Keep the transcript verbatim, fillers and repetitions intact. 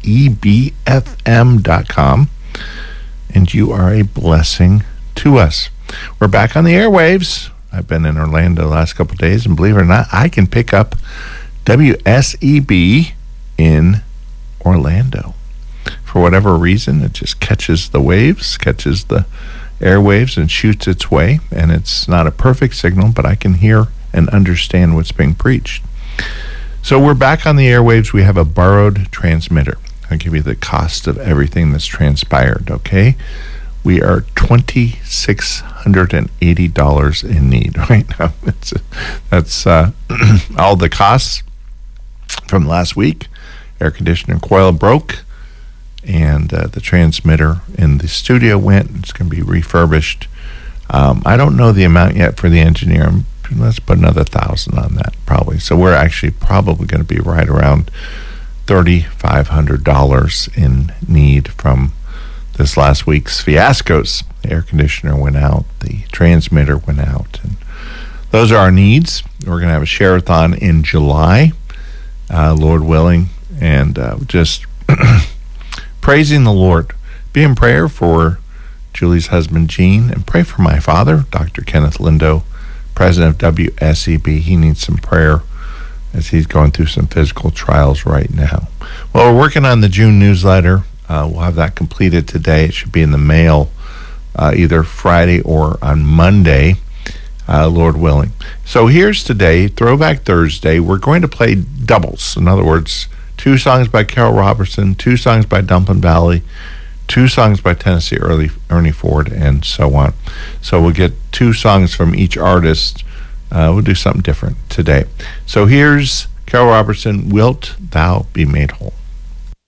E B F M dot com, and you are a blessing to us. We're back on the airwaves. I've been in Orlando the last couple of days, and believe it or not, I can pick up W S E B in Orlando. For whatever reason, it just catches the waves, catches the airwaves, and shoots its way. And it's not a perfect signal, but I can hear and understand what's being preached. So we're back on the airwaves. We have a borrowed transmitter. I'll give you the cost of everything that's transpired, okay? We are two thousand six hundred eighty dollars in need right now. It's, that's uh, all the costs from last week. Air conditioner coil broke, and uh, the transmitter in the studio went. It's going to be refurbished. Um, I don't know the amount yet for the engineer. Let's put another thousand on that, probably. So we're actually probably going to be right around thirty-five hundred dollars in need from this last week's fiascos. The air conditioner went out, the transmitter went out, and those are our needs. We're going to have a share-a-thon in July, uh, Lord willing, and uh, just praising the Lord. Be in prayer for Julie's husband, Gene, and pray for my father, Doctor Kenneth Lindo, president of W S E B. He needs some prayer as he's going through some physical trials right now. Well, we're working on the June newsletter. Uh, we'll have that completed today. It should be in the mail uh, either Friday or on Monday, uh, Lord willing. So here's today, Throwback Thursday. We're going to play doubles. In other words, two songs by Carol Robertson, two songs by Dumpling Valley, two songs by Tennessee Ernie, Ernie Ford, and so on. So we'll get two songs from each artist. Uh, we'll do something different today. So here's Carol Robertson, Wilt Thou Be Made Whole.